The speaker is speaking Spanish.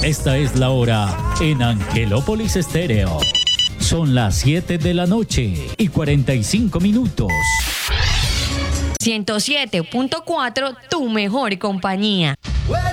Esta es la hora en Angelópolis Estéreo. Son las 7 de la noche y 45 minutos. 107.4, tu mejor compañía.